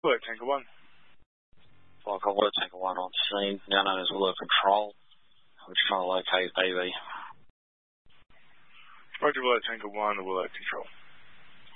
Alert Tanker 1. Flight Alert Tanker 1 on scene, now known as Alert Control. We're trying to locate AV. Roger, Alert Tanker 1, Alert Control.